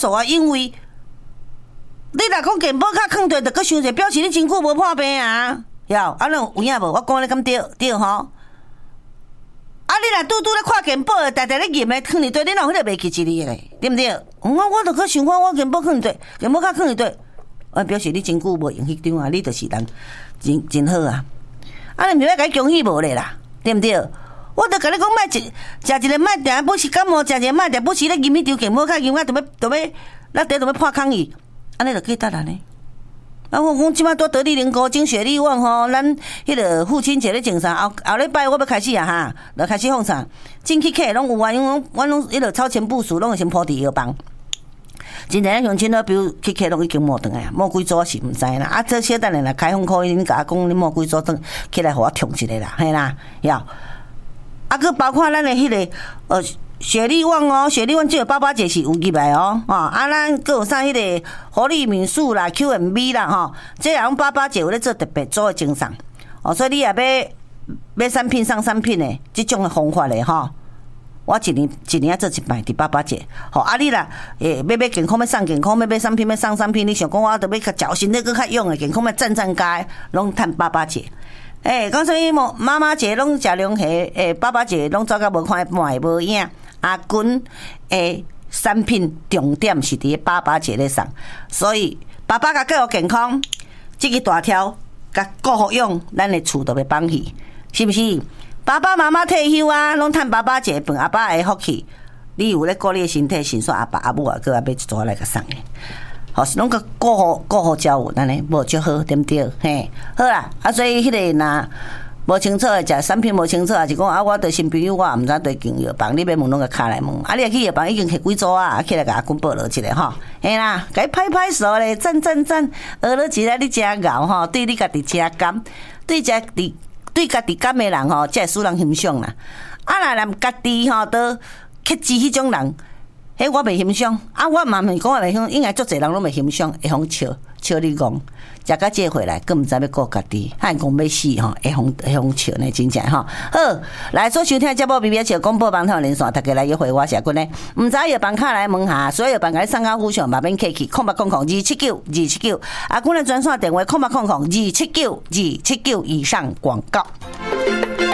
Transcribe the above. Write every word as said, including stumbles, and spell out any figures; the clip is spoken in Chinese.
诉我，因为你若讲健保卡囥对，就搁想者，表示你真久无破病啊，哟，啊，恁有影无？我讲你敢对对吼？啊，你若拄拄咧看健保，常常咧验咧囥伫对，你哪有迄个袂记一哩咧？对毋对？我我著搁想看，我健保囥对，健保卡囥对，我表示你真久无用迄张啊，你著是人真真好啊！啊，你毋是要甲伊恭喜无咧啦？对毋对？我著甲你讲，莫食食一个莫定，不是感冒食一个莫定，不是咧验迄张健保卡验，我著要著要咱第著要破抗议，安尼著记得安尼。啊，我讲即摆拄得力灵高精雪力旺吼，咱迄个父亲节咧种啥？后后礼拜我要开始啊哈，著开始放啥？进去客拢有啊，因为阮拢迄个超前部署，拢会先铺伫药房。真正乡亲都比如去客拢已经摸转来啊，摸几组是毋知啦。啊，这小等下来开放可以，恁甲我讲你摸几组转起来，互我冲一个啦，嘿啦，要。啊，佮包括咱的迄、那个呃雪力旺哦，雪力旺这个八八节是有入来哦，吼啊，咱佮有啥迄个活力敏素啦、Q M V 啦，吼，这样八八节有咧做特别做的精神哦，所以你也要买产品上产品的这种的方法咧，吼。我一年一年做一摆，伫八八节，吼啊你啦，诶，要买健康，要送健康，要买产品，要送产品，你想讲我著要较矫身，你搁较勇的健康，要赞赞加，拢趁八八节。诶、欸，讲什么妈妈节拢食龙虾，诶、欸，爸爸节拢走甲无看卖无影。阿君诶，产品重点是伫爸爸节咧送，所以爸爸甲教育健康，这个大条甲顾好用，咱的厝都要放去，是不是？爸爸妈妈退休啊，拢趁爸爸节分阿爸的福气，你有咧顾你的身体，先说阿爸阿母啊，搁阿买一撮来甲送的。好，拢个顾好顾好照顾，咱呢无就好，对不对？嘿，好啦，啊，所以迄个若无清楚的，食产品无清楚，也是讲啊，我对新朋友我毋知对进药房，你要问拢个卡来问，啊，你若去药房已经摕几组啊，起来甲阿公报落一个吼，嘿啦，甲伊拍拍手咧，赞赞赞，学了起来你真敖吼，对你家己真甘，对家己对家己甘的人吼，才会使人欣赏啦。啊，若连家己吼都克制迄种人。迄我袂欣赏，啊，我嘛袂讲我袂欣赏，应该足侪人拢袂欣赏，会互笑笑你讲，食到这回来，更毋知要顾家己，还讲要死吼，会互会互笑呢，真正吼。好，来所收听的节目，微微笑广播网头连线，大家来约会我社群呢，毋知药房卡来问下，所有药房甲你送到府上，嘛免客气，空八空空二七九二七九，啊，阮的专线电话空八空空二七九二七九以上广告。